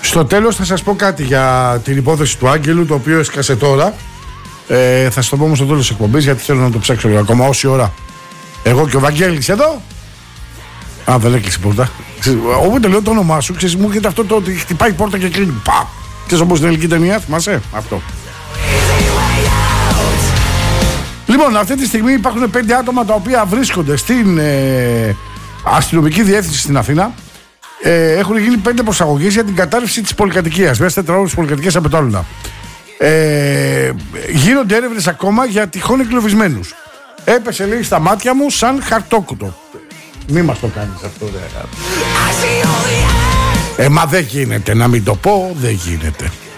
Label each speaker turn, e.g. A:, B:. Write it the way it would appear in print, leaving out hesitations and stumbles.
A: Στο τέλος θα σας πω κάτι για την υπόθεση του Άγγελου, το οποίο έσκασε τώρα. Θα σας το πω όμως στο τέλος της εκπομπής, γιατί θέλω να το ψάξω ακόμα όση ώρα. Εγώ και ο Βαγγέλης εδώ. Α, δεν έκλεισε η πόρτα. Όποτε λέω το όνομά σου, ξέρεις, μου έρχεται αυτό το ότι χτυπάει η πόρτα και κλείνει. Πα! Ξέρεις όπως στην ελληνική ταινία, θυμάσαι αυτό. Λοιπόν, αυτή τη στιγμή υπάρχουν 5 άτομα τα οποία βρίσκονται στην αστυνομική διεύθυνση στην Αθήνα. Έχουν γίνει 5 προσαγωγές για την κατάρρευση της πολυκατοικίας. Μέσα 4 ώρες της πολυκατοικίας Απετόλωνα. Γίνονται έρευνες ακόμα για τυχόν εγκλωβισμένους. Έπεσε, λέει, στα μάτια μου σαν χαρτόκουτο. Μη μας το κάνεις αυτό, ρε. Μα δεν γίνεται να μην το πω, δεν γίνεται.